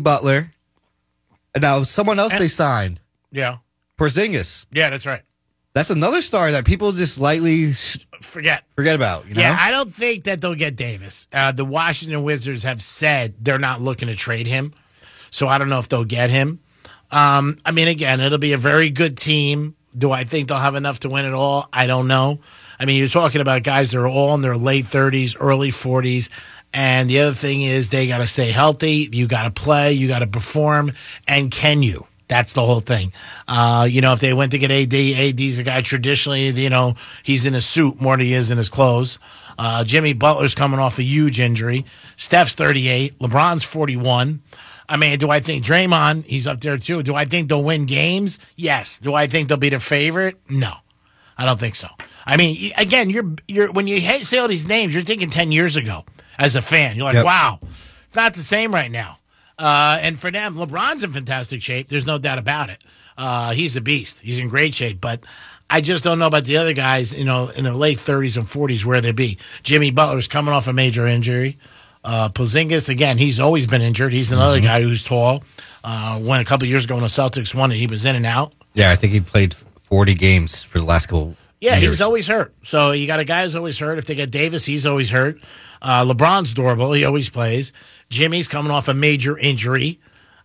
And now someone else they signed. Yeah. Porzingis. Yeah, that's right. That's another star that people just lightly forget about. Yeah, I don't think that they'll get Davis. The Washington Wizards have said they're not looking to trade him. So I don't know if they'll get him. I mean, again, it'll be a very good team. Do I think they'll have enough to win it all? I don't know. I mean, you're talking about guys that are all in their late 30s, early 40s. And the other thing is they got to stay healthy. You got to play. You got to perform. And can you? That's the whole thing. If they went to get AD's a guy traditionally, he's in a suit more than he is in his clothes. Jimmy Butler's coming off a huge injury. Steph's 38. LeBron's 41. I mean, do I think Draymond, he's up there too. Do I think they'll win games? Yes. Do I think they'll be the favorite? No. I don't think so. I mean, again, you're when you say all these names, you're thinking 10 years ago as a fan. You're like, wow, it's not the same right now. And for them, LeBron's in fantastic shape. There's no doubt about it. He's a beast. He's in great shape. But I just don't know about the other guys, in their late 30s and 40s, where they be. Jimmy Butler's coming off a major injury. Porzingis, again, he's always been injured. He's another guy who's tall. Went a couple of years ago when the Celtics won it, he was in and out. Yeah, I think he played 40 games for the last couple Yeah, years. he's always hurt. So you got a guy who's always hurt. If they get Davis, he's always hurt. LeBron's durable. He always plays. Jimmy's coming off a major injury.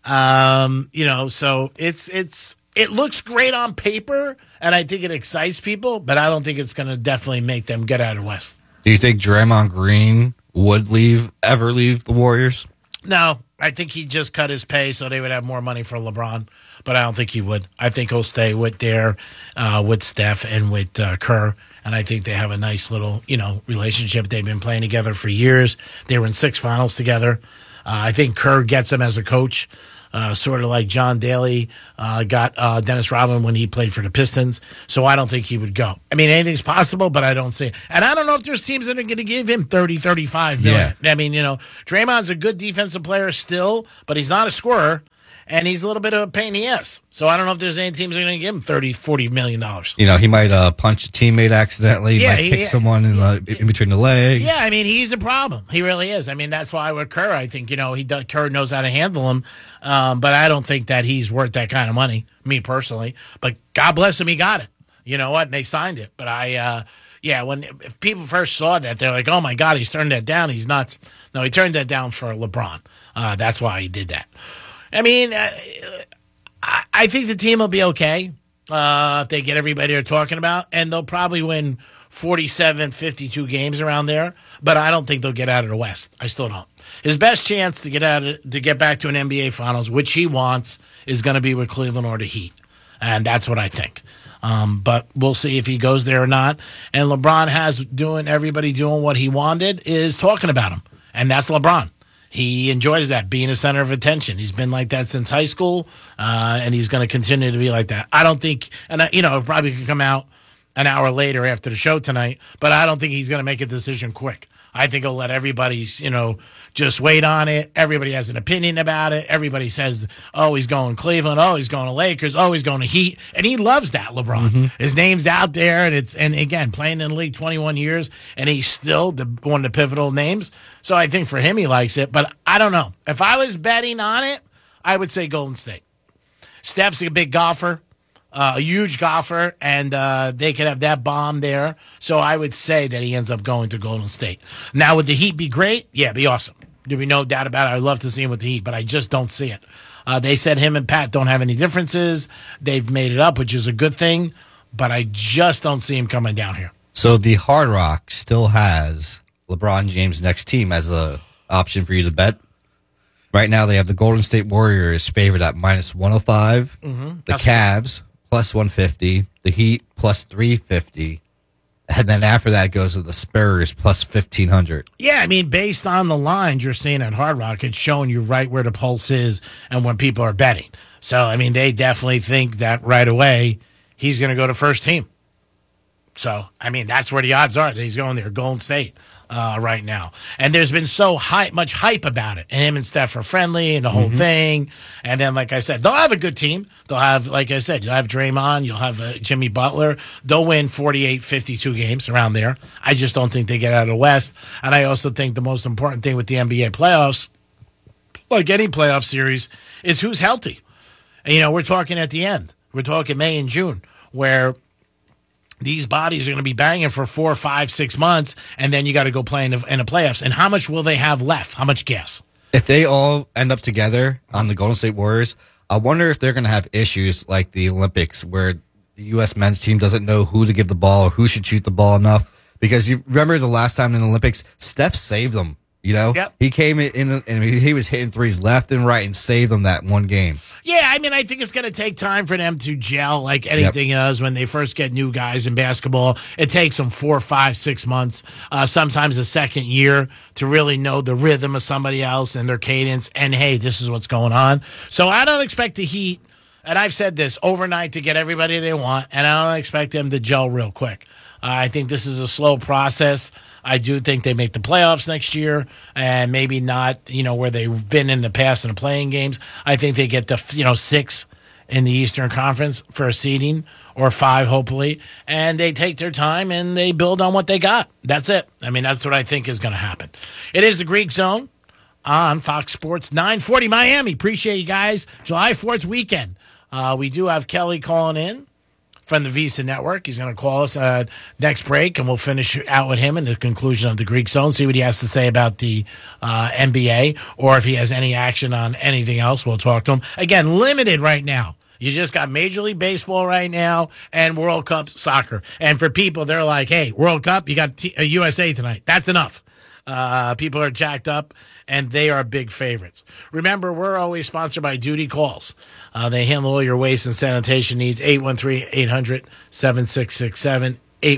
So it looks great on paper, and I think it excites people, but I don't think it's going to definitely make them get out of the West. Do you think Draymond Green would ever leave the Warriors? No, I think he just cut his pay so they would have more money for LeBron, but I don't think he would. I think he'll stay with Steph and with Kerr, and I think they have a nice little, relationship. They've been playing together for years. They were in 6 finals together. I think Kerr gets him as a coach, sort of like John Daly got Dennis Rodman when he played for the Pistons. So I don't think he would go. I mean, anything's possible, but I don't see it. And I don't know if there's teams that are going to give him 30, 35 million. Yeah. I mean, Draymond's a good defensive player still, but he's not a scorer. And he's a little bit of a pain in the ass. So I don't know if there's any teams that are going to give him $30, $40 million. He might punch a teammate accidentally. Might kick someone in between the legs. Yeah, I mean, he's a problem. He really is. I mean, that's why with Kerr, I think, Kerr knows how to handle him. But I don't think that he's worth that kind of money, me personally. But God bless him, he got it. You know what? And they signed it. But if people first saw that, they're like, oh, my God, he's turned that down. He's nuts. No, he turned that down for LeBron. That's why he did that. I mean, I think the team will be okay if they get everybody they're talking about, and they'll probably win 47, 52 games around there, but I don't think they'll get out of the West. I still don't. His best chance to get back to an NBA Finals, which he wants, is going to be with Cleveland or the Heat, and that's what I think. But we'll see if he goes there or not. And LeBron everybody doing what he wanted is talking about him, and that's LeBron. He enjoys that, being a center of attention. He's been like that since high school, and he's going to continue to be like that. I don't think, it probably could come out an hour later after the show tonight, but I don't think he's going to make a decision quick. I think he'll let everybody, just wait on it. Everybody has an opinion about it. Everybody says, oh, he's going Cleveland. Oh, he's going to Lakers. Oh, he's going to Heat. And he loves that, LeBron. Mm-hmm. His name's out there, and again, playing in the league 21 years, and he's still one of the pivotal names. So I think for him, he likes it. But I don't know. If I was betting on it, I would say Golden State. Steph's a big golfer. A huge golfer, and they could have that bomb there. So I would say that he ends up going to Golden State. Now, would the Heat be great? Yeah, it'd be awesome. There'd be no doubt about it. I'd love to see him with the Heat, but I just don't see it. They said him and Pat don't have any differences. They've made it up, which is a good thing, but I just don't see him coming down here. So the Hard Rock still has LeBron James' next team as an option for you to bet. Right now, they have the Golden State Warriors favored at minus 105. Mm-hmm. The Cavs plus 150, the Heat plus 350, and then after that it goes to the Spurs plus 1,500. Yeah, I mean, based on the lines you're seeing at Hard Rock, it's showing you right where the pulse is and when people are betting. So, I mean, they definitely think that right away he's going to go to first team. So, I mean, that's where the odds are that he's going there, Golden State. Right now. And there's been so much hype about it. And him and Steph are friendly and the whole thing. And then, like I said, they'll have a good team. They'll have, like I said, you'll have Draymond, you'll have Jimmy Butler. They'll win 48, 52 games around there. I just don't think they get out of the West. And I also think the most important thing with the NBA playoffs, like any playoff series, is who's healthy. And, we're talking at the end. We're talking May and June, where these bodies are going to be banging for 4, 5, 6 months, and then you got to go play in the playoffs. And how much will they have left? How much gas? If they all end up together on the Golden State Warriors, I wonder if they're going to have issues like the Olympics where the U.S. men's team doesn't know who to give the ball or who should shoot the ball enough. Because you remember the last time in the Olympics, Steph saved them. Yep. He came in and he was hitting threes left and right and saved them that one game. Yeah, I mean, I think it's going to take time for them to gel like anything does when they first get new guys in basketball. It takes them 4, 5, 6 months, sometimes a second year to really know the rhythm of somebody else and their cadence. And, hey, this is what's going on. So I don't expect the Heat, and I've said this, overnight to get everybody they want, and I don't expect them to gel real quick. I think this is a slow process. I do think they make the playoffs next year, and maybe not, where they've been in the past in the playing games. I think they get to, 6 in the Eastern Conference for a seeding, or 5, hopefully, and they take their time and they build on what they got. That's it. I mean, that's what I think is going to happen. It is the Greek Zone on Fox Sports 940 Miami. Appreciate you guys. July 4th weekend. We do have Kelly calling in. from the Visa Network. He's going to call us next break, and we'll finish out with him in the conclusion of the Greek Zone, see what he has to say about the NBA, or if he has any action on anything else, we'll talk to him. Again, limited right now. You just got Major League Baseball right now and World Cup soccer. And for people, they're like, hey, World Cup, you got USA tonight. That's enough. People are jacked up, and they are big favorites. Remember, we're always sponsored by Duty Calls. They handle all your waste and sanitation needs. 813-800-7667.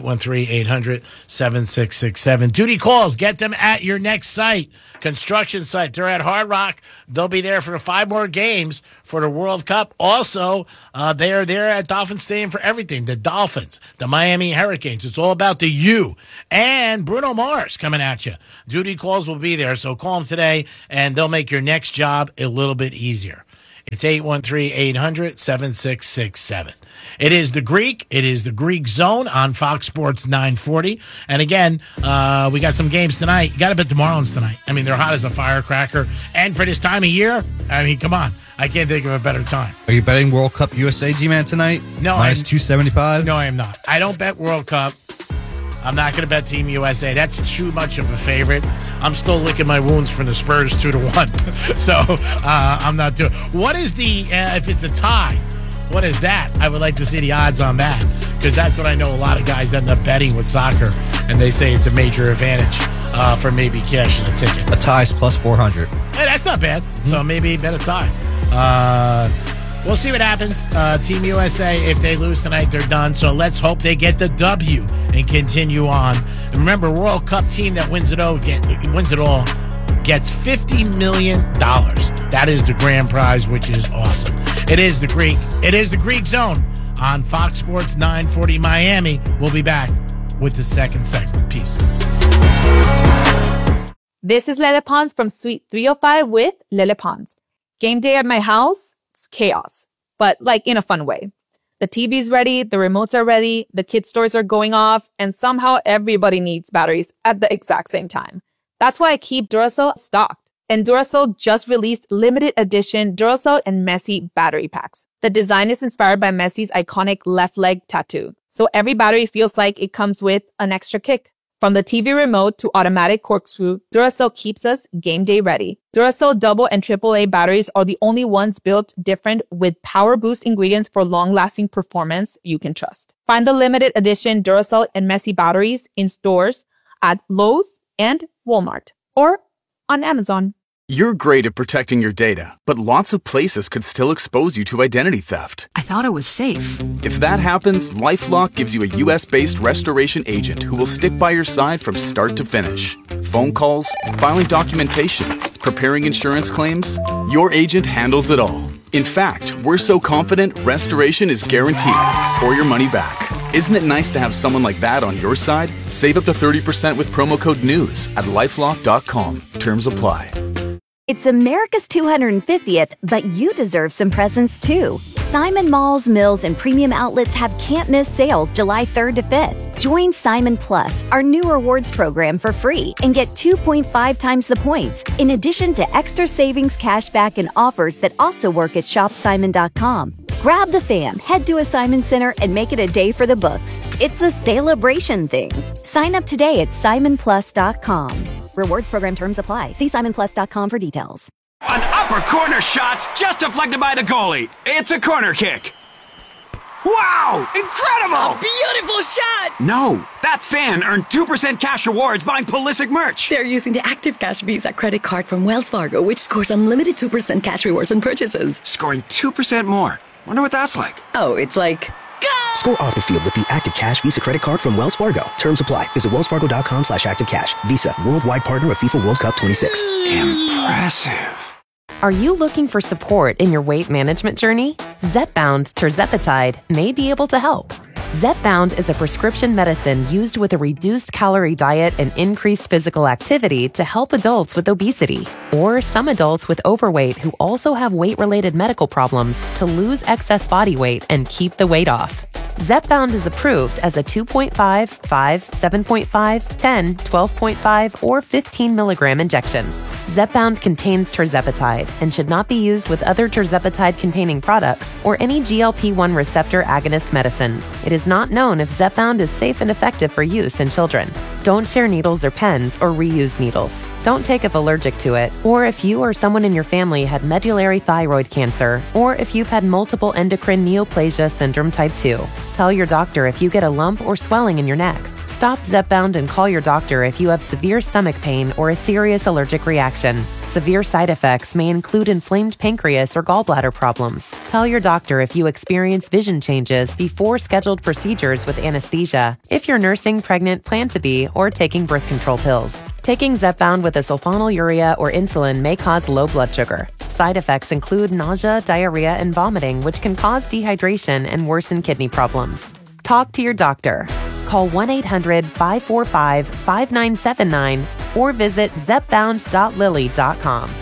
813-800-7667. Duty Calls. Get them at your next site. Construction site. They're at Hard Rock. They'll be there for 5 more games for the World Cup. Also, they are there at Dolphin Stadium for everything. The Dolphins, the Miami Hurricanes. It's all about the U. And Bruno Mars coming at you. Duty Calls will be there, so call them today, and they'll make your next job a little bit easier. It's 813-800-7667. It is the Greek. It is the Greek Zone on Fox Sports 940. And again, we got some games tonight. You got to bet the Marlins tonight. I mean, they're hot as a firecracker. And for this time of year, I mean, come on. I can't think of a better time. Are you betting World Cup USA, G-Man, tonight? No. Minus 275? No, I am not. I don't bet World Cup. I'm not going to bet Team USA. That's too much of a favorite. I'm still licking my wounds from the Spurs 2-1. So I'm not doing. What is the if it's a tie? What is that? I would like to see the odds on that, because that's what I know a lot of guys end up betting with soccer, and they say it's a major advantage for maybe cashing a ticket. A tie's plus 400. Hey, that's not bad. So maybe bet a tie. We'll see what happens. Team USA, if they lose tonight, they're done. So let's hope they get the W and continue on. And remember, World Cup team that wins it all gets $50 million. That is the grand prize, which is awesome. It is the Greek Zone on Fox Sports 940 Miami. We'll be back with the second segment. Peace. This is Lele Pons from Suite 305 with Lele Pons. Game day at my house, it's chaos, but like in a fun way. The TV's ready, the remotes are ready, the kids' toys are going off, and somehow everybody needs batteries at the exact same time. That's why I keep Duracell stocked. And Duracell just released limited edition Duracell and Messi battery packs. The design is inspired by Messi's iconic left leg tattoo. So every battery feels like it comes with an extra kick. From the TV remote to automatic corkscrew, Duracell keeps us game day ready. Duracell double and AAA batteries are the only ones built different with power boost ingredients for long-lasting performance you can trust. Find the limited edition Duracell and Messi batteries in stores at Lowe's and Walmart or on Amazon. You're great at protecting your data, but lots of places could still expose you to identity theft. I thought it was safe. If that happens, LifeLock gives you a U.S.-based restoration agent who will stick by your side from start to finish. Phone calls, filing documentation, preparing insurance claims, your agent handles it all. In fact, we're so confident restoration is guaranteed or your money back. Isn't it nice to have someone like that on your side? Save up to 30% with promo code NEWS at LifeLock.com. Terms apply. It's America's 250th, but you deserve some presents too. Simon Malls, Mills, and Premium Outlets have can't-miss sales July 3rd to 5th. Join Simon Plus, our new rewards program, for free and get 2.5 times the points, in addition to extra savings, cashback, and offers that also work at ShopSimon.com. Grab the fam, head to a Simon Center, and make it a day for the books. It's a celebration thing. Sign up today at SimonPlus.com. Rewards program terms apply. See SimonPlus.com for details. An upper corner shot's just deflected by the goalie. It's a corner kick. Wow! Incredible! Beautiful shot! No, that fan earned 2% cash rewards buying Pulisic merch. They're using the Active Cash Visa credit card from Wells Fargo, which scores unlimited 2% cash rewards on purchases. Scoring 2% more. Wonder what that's like. Oh, it's like... Score off the field with the Active Cash Visa credit card from Wells Fargo. Terms apply. Visit wellsfargo.com/activecash. Visa, worldwide partner of FIFA World Cup 26. Impressive. Are you looking for support in your weight management journey? Zepbound tirzepatide may be able to help. Zepbound is a prescription medicine used with a reduced calorie diet and increased physical activity to help adults with obesity, or some adults with overweight who also have weight-related medical problems to lose excess body weight and keep the weight off. Zepbound is approved as a 2.5, 5, 7.5, 10, 12.5, or 15 milligram injection. Zepbound contains tirzepatide and should not be used with other tirzepatide-containing products or any GLP-1 receptor agonist medicines. It is not known if Zepbound is safe and effective for use in children. Don't share needles or pens or reuse needles. Don't take if allergic to it, or if you or someone in your family had medullary thyroid cancer, or if you've had multiple endocrine neoplasia syndrome type 2. Tell your doctor if you get a lump or swelling in your neck. Stop Zepbound and call your doctor if you have severe stomach pain or a serious allergic reaction. Severe side effects may include inflamed pancreas or gallbladder problems. Tell your doctor if you experience vision changes before scheduled procedures with anesthesia, if you're nursing, pregnant, plan to be, or taking birth control pills. Taking Zepbound with a sulfonylurea or insulin may cause low blood sugar. Side effects include nausea, diarrhea, and vomiting, which can cause dehydration and worsen kidney problems. Talk to your doctor. Call 1-800-545-5979 or visit zepbound.lilly.com.